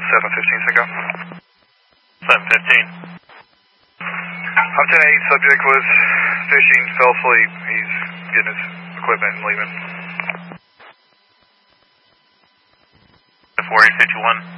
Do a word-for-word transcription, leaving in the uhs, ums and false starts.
seven fifteen, Cinco. seven fifteen. Upton eight, subject was fishing, fell asleep. He's getting his equipment and leaving. four eight fifty-one.